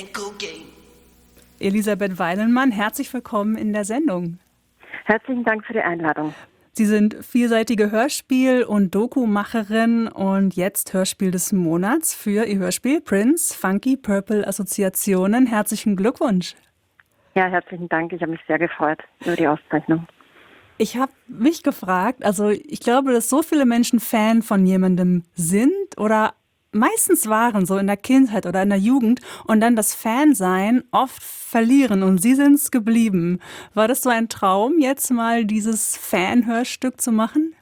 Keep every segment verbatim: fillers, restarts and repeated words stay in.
and cocaine. Elisabeth Weilenmann, herzlich willkommen in der Sendung. Herzlichen Dank für die Einladung. Sie sind vielseitige Hörspiel- und Dokumacherin und jetzt Hörspiel des Monats für Ihr Hörspiel Prince, Funky Purple Assoziationen. Herzlichen Glückwunsch. Ja, herzlichen Dank. Ich habe mich sehr gefreut über die Auszeichnung. Ich habe mich gefragt, also ich glaube, dass so viele Menschen Fan von jemandem sind oder meistens waren, so in der Kindheit oder in der Jugend und dann das Fansein oft verlieren und Sie sind es geblieben. War das so ein Traum, jetzt mal dieses Fanhörstück zu machen?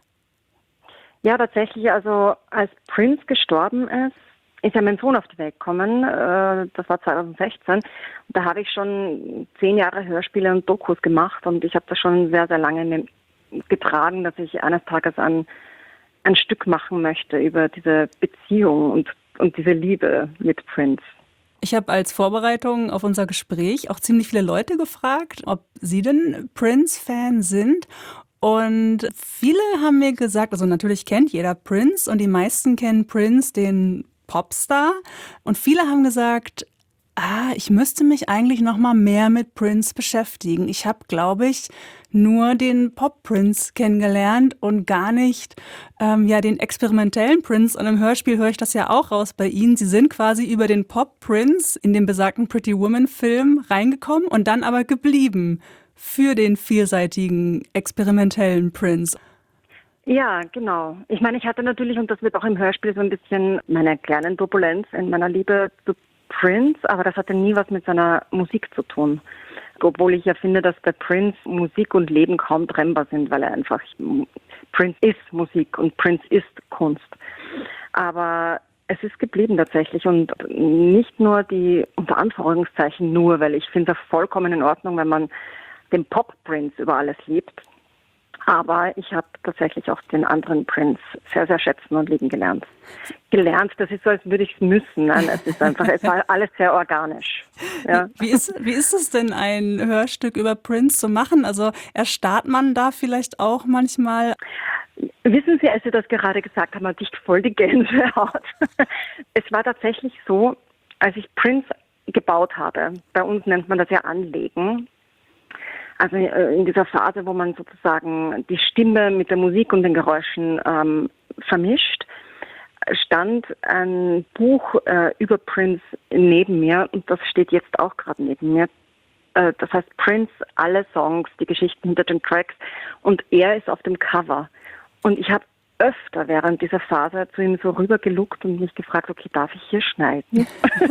Ja, tatsächlich, also als Prince gestorben ist, ist ja mein Sohn auf die Welt gekommen, äh, das war zwanzig sechzehn. Da habe ich schon zehn Jahre Hörspiele und Dokus gemacht und ich habe das schon sehr, sehr lange getragen, dass ich eines Tages ein, ein Stück machen möchte über diese Beziehung und, und diese Liebe mit Prince. Ich habe als Vorbereitung auf unser Gespräch auch ziemlich viele Leute gefragt, ob sie denn Prince-Fan sind. Und viele haben mir gesagt, also natürlich kennt jeder Prince und die meisten kennen Prince, den Popstar. Und viele haben gesagt, ah, ich müsste mich eigentlich noch mal mehr mit Prince beschäftigen. Ich habe, glaube ich, nur den Pop-Prince kennengelernt und gar nicht ähm, ja, den experimentellen Prince. Und im Hörspiel höre ich das ja auch raus bei Ihnen. Sie sind quasi über den Pop-Prince in den besagten Pretty Woman-Film reingekommen und dann aber geblieben für den vielseitigen experimentellen Prince. Ja, genau. Ich meine, ich hatte natürlich, und das wird auch im Hörspiel so ein bisschen meine kleinen Turbulenz in meiner Liebe zu Prince, aber das hatte nie was mit seiner Musik zu tun. Obwohl ich ja finde, dass bei Prince Musik und Leben kaum trennbar sind, weil er einfach, Prince ist Musik und Prince ist Kunst. Aber es ist geblieben tatsächlich und nicht nur die, unter Anführungszeichen nur, weil ich finde es vollkommen in Ordnung, wenn man den Pop-Prince über alles liebt. Aber ich habe tatsächlich auch den anderen Prince sehr, sehr schätzen und lieben gelernt. Gelernt, das ist so, als würde ich es müssen. Nein, es ist einfach, es war alles sehr organisch. Ja. Wie ist, wie ist es denn, ein Hörstück über Prince zu machen? Also erstarrt man da vielleicht auch manchmal? Wissen Sie, als Sie das gerade gesagt haben, hatte ich voll die Gänsehaut. Es war tatsächlich so, als ich Prince gebaut habe, bei uns nennt man das ja Anlegen, also in dieser Phase, wo man sozusagen die Stimme mit der Musik und den Geräuschen ähm, vermischt, stand ein Buch äh, über Prince neben mir und das steht jetzt auch gerade neben mir. Äh, das heißt Prince, alle Songs, die Geschichten hinter den Tracks und er ist auf dem Cover. Und ich habe öfter während dieser Phase zu ihm so rübergeluckt und mich gefragt, okay, darf ich hier schneiden?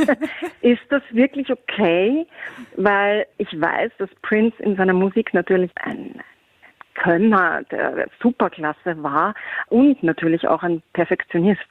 Ist das wirklich okay? Weil ich weiß, dass Prince in seiner Musik natürlich ein Könner der Superklasse war und natürlich auch ein Perfektionist.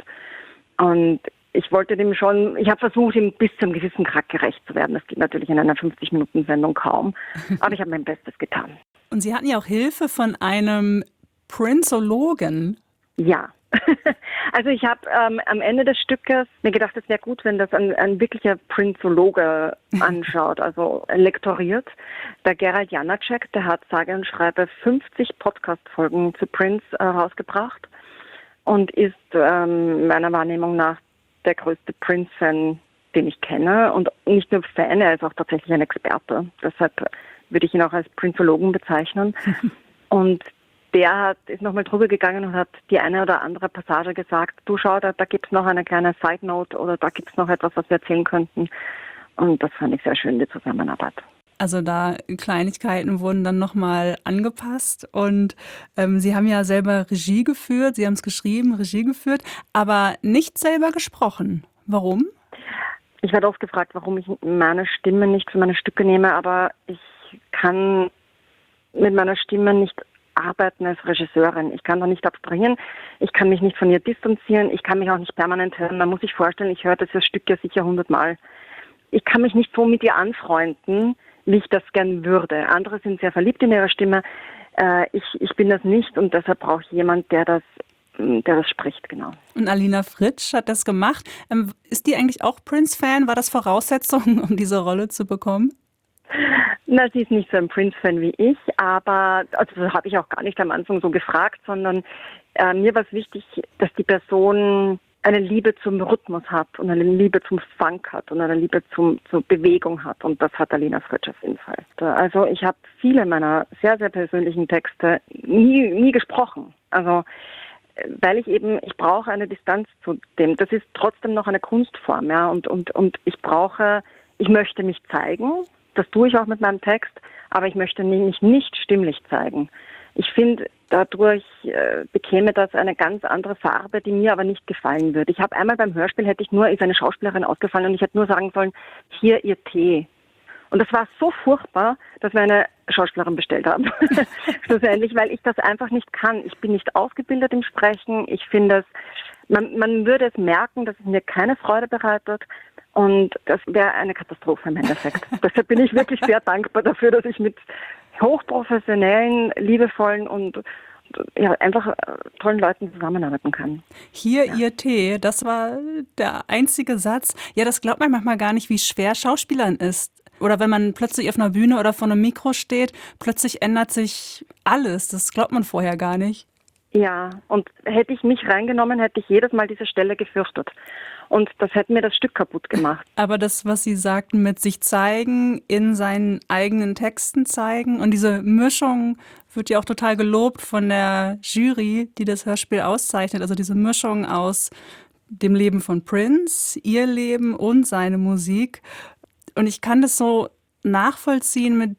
Und ich wollte dem schon, ich habe versucht, ihm bis zu einem gewissen Grad gerecht zu werden. Das geht natürlich in einer fünfzig-Minuten-Sendung kaum, aber ich habe mein Bestes getan. Und Sie hatten ja auch Hilfe von einem Princeologen. Ja, also ich habe ähm, am Ende des Stückes mir gedacht, es wäre gut, wenn das ein, ein wirklicher Princeologe anschaut, also lektoriert. Der Gerald Janacek, der hat sage und schreibe fünfzig Podcast-Folgen zu Prince äh, rausgebracht und ist ähm, meiner Wahrnehmung nach der größte Prince-Fan, den ich kenne. Und nicht nur Fan, er ist auch tatsächlich ein Experte. Deshalb würde ich ihn auch als Princeologen bezeichnen. Und der hat, ist nochmal drüber gegangen und hat die eine oder andere Passage gesagt, du schau, da, da gibt es noch eine kleine Side Note oder da gibt es noch etwas, was wir erzählen könnten. Und das fand ich sehr schön, die Zusammenarbeit. Also da Kleinigkeiten wurden dann nochmal angepasst und ähm, Sie haben ja selber Regie geführt, Sie haben es geschrieben, Regie geführt, aber nicht selber gesprochen. Warum? Ich werde oft gefragt, warum ich meine Stimme nicht für meine Stücke nehme, aber ich kann mit meiner Stimme nicht arbeiten als Regisseurin. Ich kann da nicht abstrahieren, ich kann mich nicht von ihr distanzieren, ich kann mich auch nicht permanent hören. Man muss sich vorstellen, ich höre das Stück ja sicher hundertmal. Ich kann mich nicht so mit ihr anfreunden, wie ich das gern würde. Andere sind sehr verliebt in ihre Stimme. Äh, ich, ich bin das nicht und deshalb brauche ich jemanden, der das, der das spricht, genau. Und Alina Fritsch hat das gemacht. Ähm, ist die eigentlich auch Prince-Fan? War das Voraussetzung, um diese Rolle zu bekommen? Na, sie ist nicht so ein Prince-Fan wie ich, aber also das habe ich auch gar nicht am Anfang so gefragt, sondern äh, mir war es wichtig, dass die Person eine Liebe zum Rhythmus hat und eine Liebe zum Funk hat und eine Liebe zum, zur Bewegung hat. Und das hat Alina Fritsch auf jeden Fall. Also ich habe viele meiner sehr, sehr persönlichen Texte nie, nie gesprochen. Also weil ich eben, ich brauche eine Distanz zu dem. Das ist trotzdem noch eine Kunstform, ja. Und, und, und ich brauche, ich möchte mich zeigen. Das tue ich auch mit meinem Text. Aber ich möchte mich nicht stimmlich zeigen. Ich finde, dadurch äh, bekäme das eine ganz andere Farbe, die mir aber nicht gefallen würde. Ich habe einmal beim Hörspiel, hätte ich nur, ist eine Schauspielerin ausgefallen und ich hätte nur sagen sollen, hier Ihr Tee. Und das war so furchtbar, dass wir eine Schauspielerin bestellt haben. Schlussendlich, weil ich das einfach nicht kann. Ich bin nicht ausgebildet im Sprechen. Ich finde es, man, man würde es merken, dass es mir keine Freude bereitet. Und das wäre eine Katastrophe im Endeffekt. Deshalb bin ich wirklich sehr dankbar dafür, dass ich mit hochprofessionellen, liebevollen und ja, einfach tollen Leuten zusammenarbeiten kann. Hier ja. Ihr Tee, das war der einzige Satz. Ja, das glaubt man manchmal gar nicht, wie schwer Schauspielern ist. Oder wenn man plötzlich auf einer Bühne oder vor einem Mikro steht, plötzlich ändert sich alles. Das glaubt man vorher gar nicht. Ja, und hätte ich mich reingenommen, hätte ich jedes Mal diese Stelle gefürchtet. Und das hätte mir das Stück kaputt gemacht. Aber das, was Sie sagten mit sich zeigen, in seinen eigenen Texten zeigen und diese Mischung wird ja auch total gelobt von der Jury, die das Hörspiel auszeichnet. Also diese Mischung aus dem Leben von Prince, ihr Leben und seine Musik. Und ich kann das so nachvollziehen mit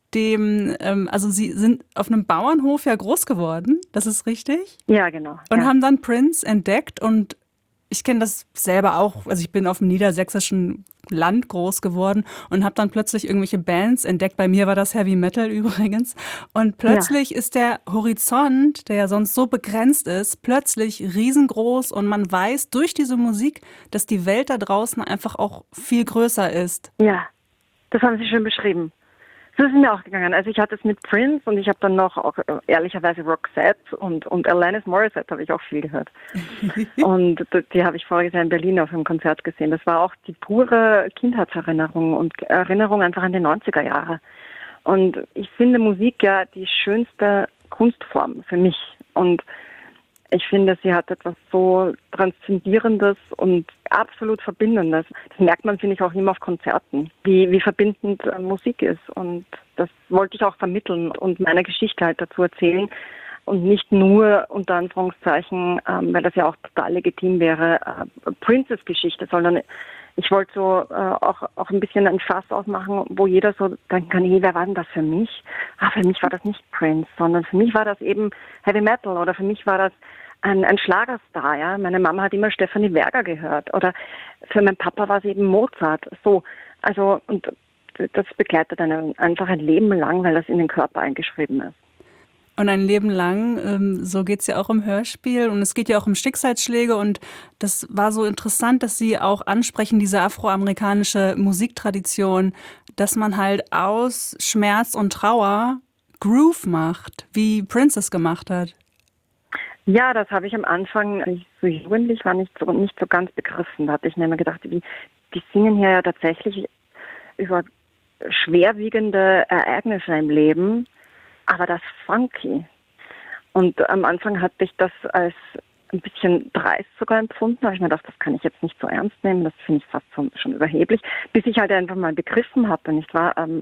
dem, ähm, also Sie sind auf einem Bauernhof ja groß geworden, das ist richtig? Ja, genau. Und ja. haben dann Prince entdeckt und ich kenne das selber auch, also ich bin auf dem niedersächsischen Land groß geworden und habe dann plötzlich irgendwelche Bands entdeckt. Bei mir war das Heavy Metal übrigens. Und plötzlich ja. ist der Horizont, der ja sonst so begrenzt ist, plötzlich riesengroß und man weiß durch diese Musik, dass die Welt da draußen einfach auch viel größer ist. Ja, das haben Sie schön beschrieben. So ist es mir auch gegangen. Also ich hatte es mit Prince und ich habe dann noch auch äh, ehrlicherweise Roxette und, und Alanis Morissette habe ich auch viel gehört. Und die habe ich voriges Jahr in Berlin auf einem Konzert gesehen. Das war auch die pure Kindheitserinnerung und Erinnerung einfach an die neunziger Jahre. Und ich finde Musik ja die schönste Kunstform für mich. Und ich finde, sie hat etwas so Transzendierendes und absolut Verbindendes. Das merkt man, finde ich, auch immer auf Konzerten, wie, wie verbindend äh, Musik ist. Und das wollte ich auch vermitteln und meine Geschichte halt dazu erzählen. Und nicht nur, unter Anführungszeichen, ähm, weil das ja auch total legitim wäre, äh, Princes Geschichte, sondern ich wollte so äh, auch, auch ein bisschen ein Fass aufmachen, wo jeder so denken kann, hey, wer war denn das für mich? Ah, für mich war das nicht Prince, sondern für mich war das eben Heavy Metal oder für mich war das ein, ein Schlagerstar. Ja? Meine Mama hat immer Stefanie Werger gehört oder für meinen Papa war es eben Mozart. So, also und das begleitet einen einfach ein Leben lang, weil das in den Körper eingeschrieben ist. Und ein Leben lang, ähm, so geht's ja auch im Hörspiel und es geht ja auch um Schicksalsschläge und das war so interessant, dass Sie auch ansprechen, diese afroamerikanische Musiktradition, dass man halt aus Schmerz und Trauer Groove macht, wie Prince es gemacht hat. Ja, das habe ich am Anfang, als ich so jugendlich war, nicht so, nicht so ganz begriffen. Da hatte ich mir immer gedacht, die, die singen hier ja tatsächlich über schwerwiegende Ereignisse im Leben, aber das funky. Und am Anfang hatte ich das als ein bisschen dreist sogar empfunden. Da habe ich mir gedacht, das kann ich jetzt nicht so ernst nehmen. Das finde ich fast schon, schon überheblich. Bis ich halt einfach mal begriffen hatte, nicht wahr, ähm,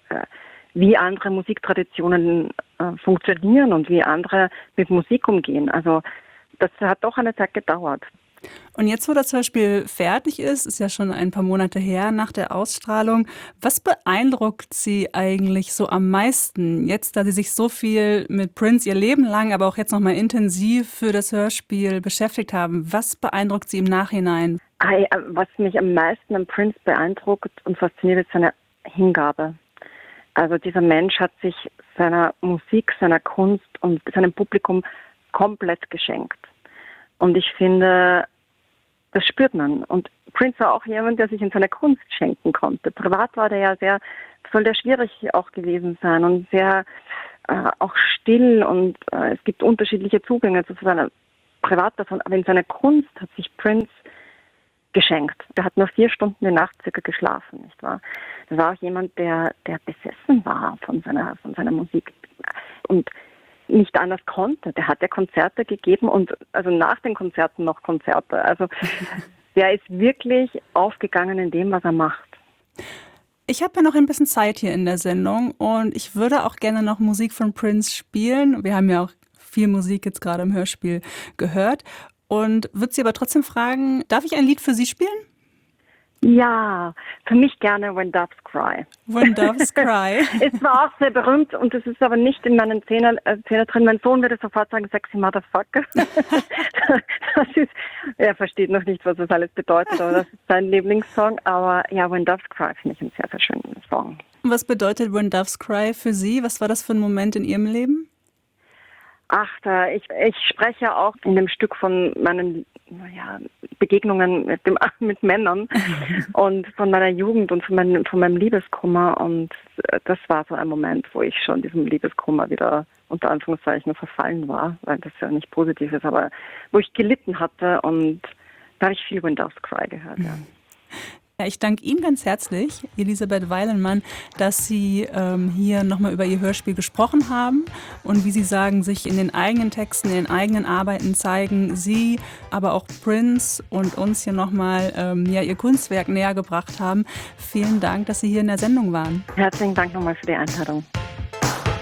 wie andere Musiktraditionen äh, funktionieren und wie andere mit Musik umgehen. Also das hat doch eine Zeit gedauert. Und jetzt, wo das Hörspiel fertig ist, ist ja schon ein paar Monate her nach der Ausstrahlung, was beeindruckt Sie eigentlich so am meisten, jetzt, da Sie sich so viel mit Prince Ihr Leben lang, aber auch jetzt nochmal intensiv für das Hörspiel beschäftigt haben? Was beeindruckt Sie im Nachhinein? Was mich am meisten an Prince beeindruckt und fasziniert, ist seine Hingabe. Also dieser Mensch hat sich seiner Musik, seiner Kunst und seinem Publikum komplett geschenkt. Und ich finde, das spürt man. Und Prince war auch jemand, der sich in seiner Kunst schenken konnte. Privat war der ja sehr, soll der schwierig auch gewesen sein und sehr äh, auch still und äh, es gibt unterschiedliche Zugänge zu seiner Privatperson. Aber in seiner Kunst hat sich Prince geschenkt. Der hat nur vier Stunden die Nacht circa geschlafen, nicht wahr? Das war auch jemand, der, der besessen war von seiner, von seiner Musik. Und nicht anders konnte. Der hat ja Konzerte gegeben und also nach den Konzerten noch Konzerte. Also der ist wirklich aufgegangen in dem, was er macht. Ich habe ja noch ein bisschen Zeit hier in der Sendung und ich würde auch gerne noch Musik von Prince spielen. Wir haben ja auch viel Musik jetzt gerade im Hörspiel gehört und würde Sie aber trotzdem fragen, darf ich ein Lied für Sie spielen? Ja, für mich gerne When Doves Cry. When Doves Cry. Es war auch sehr berühmt und es ist aber nicht in meinen Zähnen äh, Zähne drin. Mein Sohn würde sofort sagen, sexy Motherfucker. Das ist, er versteht noch nicht, was das alles bedeutet, aber das ist sein Lieblingssong. Aber ja, When Doves Cry finde ich einen sehr, sehr schönen Song. Was bedeutet When Doves Cry für Sie? Was war das für ein Moment in Ihrem Leben? Ach, da, ich, ich spreche auch in dem Stück von meinen naja, Begegnungen mit, dem, mit Männern und von meiner Jugend und von, mein, von meinem Liebeskummer. Und das war so ein Moment, wo ich schon diesem Liebeskummer wieder unter Anführungszeichen verfallen war, weil das ja nicht positiv ist, aber wo ich gelitten hatte und da habe ich viel When Doves Cry gehört, ja. Ja, ich danke Ihnen ganz herzlich, Elisabeth Weilenmann, dass Sie ähm, hier nochmal über Ihr Hörspiel gesprochen haben und wie Sie sagen, sich in den eigenen Texten, in den eigenen Arbeiten zeigen, Sie, aber auch Prince und uns hier nochmal ähm, ja, Ihr Kunstwerk näher gebracht haben. Vielen Dank, dass Sie hier in der Sendung waren. Herzlichen Dank nochmal für die Einladung.